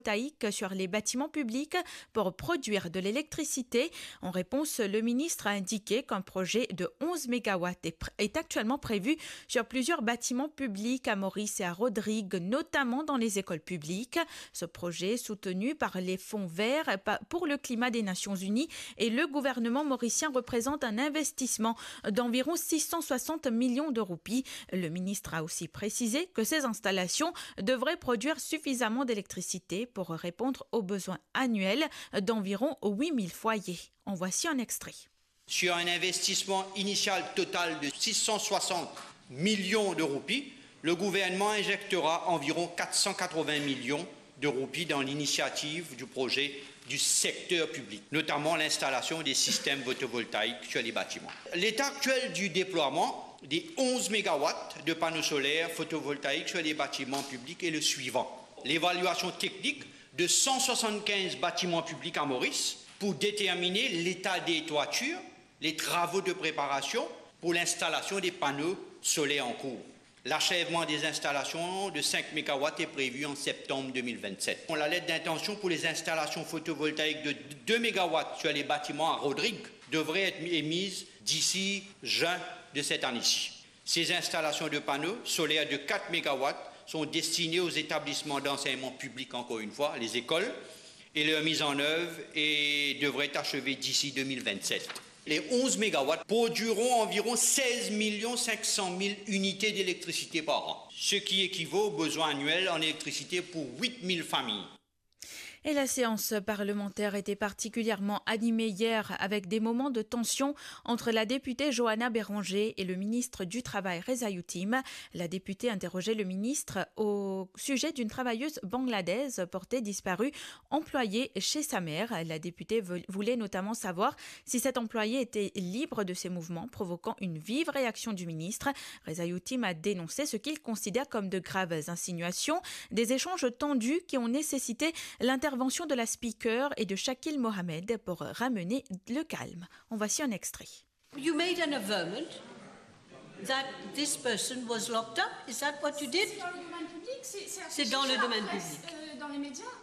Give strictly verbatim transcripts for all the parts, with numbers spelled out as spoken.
sur les bâtiments publics pour produire de l'électricité. En réponse, le ministre a indiqué qu'un projet de onze mégawatts est, pr- est actuellement prévu sur plusieurs bâtiments publics à Maurice et à Rodrigue, notamment dans les écoles publiques. Ce projet, soutenu par les fonds verts pour le climat des Nations Unies et le gouvernement mauricien, représente un investissement d'environ six cent soixante millions de roupies. Le ministre a aussi précisé que ces installations devraient produire suffisamment d'électricité pour répondre aux besoins annuels d'environ huit mille foyers. En voici un extrait. Sur un investissement initial total de six cent soixante millions de roupies, le gouvernement injectera environ quatre cent quatre-vingts millions de roupies dans l'initiative du projet du secteur public, notamment l'installation des systèmes photovoltaïques sur les bâtiments. L'état actuel du déploiement des onze mégawatts de panneaux solaires photovoltaïques sur les bâtiments publics est le suivant. L'évaluation technique de cent soixante-quinze bâtiments publics à Maurice pour déterminer l'état des toitures, les travaux de préparation pour l'installation des panneaux solaires en cours. L'achèvement des installations de cinq mégawatts est prévu en septembre deux mille vingt-sept. La lettre d'intention pour les installations photovoltaïques de deux mégawatts sur les bâtiments à Rodrigue devrait être émise d'ici juin de cette année-ci. Ces installations de panneaux solaires de quatre mégawatts sont destinés aux établissements d'enseignement public, encore une fois, les écoles, et leur mise en œuvre et devrait être achevée d'ici deux mille vingt-sept. Les onze mégawatts produiront environ seize millions cinq cent mille unités d'électricité par an, ce qui équivaut aux besoins annuels en électricité pour huit mille familles. Et la séance parlementaire était particulièrement animée hier avec des moments de tension entre la députée Johanna Béranger et le ministre du Travail Reza Youtim. La députée interrogeait le ministre au sujet d'une travailleuse bangladaise portée disparue, employée chez sa mère. La députée voulait notamment savoir si cet employé était libre de ses mouvements, provoquant une vive réaction du ministre. Reza Youtim a dénoncé ce qu'il considère comme de graves insinuations, des échanges tendus qui ont nécessité l'intervention Intervention de la speaker et de Shakil Mohamed pour ramener le calme. En voici un extrait. You made an averment that this person was locked up. Is that what you did? C'est dans le domaine public. C'est dans le domaine public. Euh, dans les médias.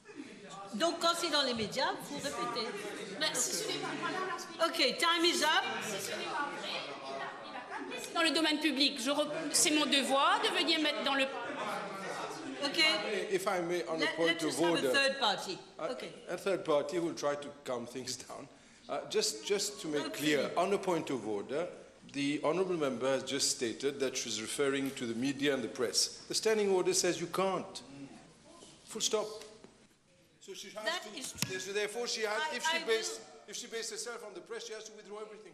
Donc quand c'est dans les médias, vous répétez. Bah, si ce n'est pas madame la speaker. Ok, time is up. Si ce n'est pas vrai, il a, il a pas dit. C'est dans le domaine public. Je rep... C'est mon devoir de venir mettre dans le. Okay. If I may, on Let, a point let of us have order, a third party. uh, Okay. a third party will try to calm things down. Uh, just, just to make Okay. clear, on a point of order, the honourable member has just stated that she's referring to the media and the press. The standing order says you can't. Full stop. So she has That to. is true. So therefore, she has. I- if she I based, will- if she based herself on the press, she has to withdraw everything.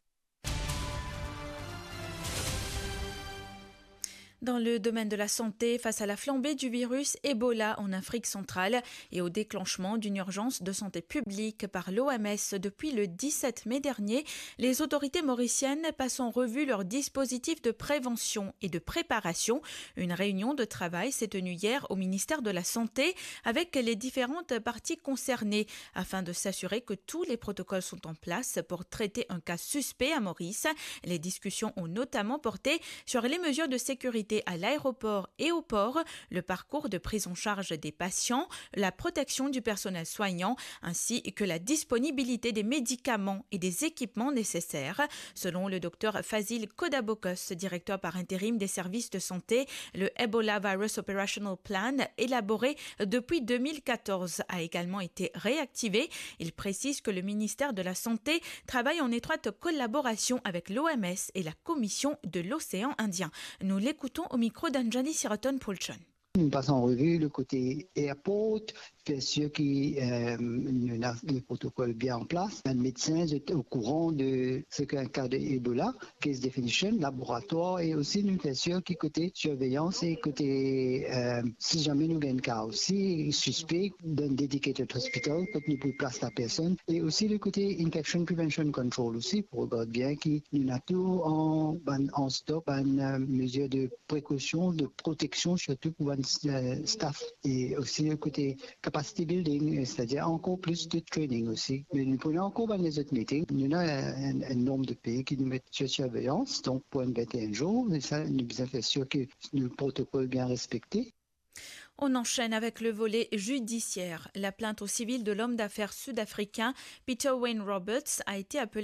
Dans le domaine de la santé, face à la flambée du virus Ebola en Afrique centrale et au déclenchement d'une urgence de santé publique par l'O M S depuis le dix-sept mai dernier, les autorités mauriciennes passent en revue leur dispositif de prévention et de préparation. Une réunion de travail s'est tenue hier au ministère de la Santé avec les différentes parties concernées afin de s'assurer que tous les protocoles sont en place pour traiter un cas suspect à Maurice. Les discussions ont notamment porté sur les mesures de sécurité à l'aéroport et au port, le parcours de prise en charge des patients, la protection du personnel soignant, ainsi que la disponibilité des médicaments et des équipements nécessaires. Selon le docteur Fazil Kodabokos, directeur par intérim des services de santé, le Ebola Virus Operational Plan, élaboré depuis deux mille quatorze, a également été réactivé. Il précise que le ministère de la Santé travaille en étroite collaboration avec l'O M S et la Commission de l'océan Indien. Nous l'écoutons au micro d'Anjali Siraton-Pulchon. Nous passons en revue le côté airport, bien sûr qui euh, le protocole bien en place. Un médecin est au courant de ce qu'un cas d'Ebola, case definition, laboratoire, et aussi nous bien sûr qui côté surveillance et côté euh, si jamais nous avons un cas aussi suspect d'un dedicated hospital pour nous placer la personne, et aussi le côté infection prevention control aussi pour regarder bien qui nous a tout en, en stock, une euh, mesure de précaution, de protection surtout pour un euh, staff, et aussi le côté capacity building, c'est-à-dire encore plus de training aussi. Mais nous prenons encore dans les autres meetings, nous avons un, un nombre de pays qui nous mettent sur surveillance, donc pour un vingt et un jours, et ça, nous devons faire sûr que le protocole est bien respecté. On enchaîne avec le volet judiciaire. La plainte au civil de l'homme d'affaires sud-africain Peter Wayne Roberts a été appelée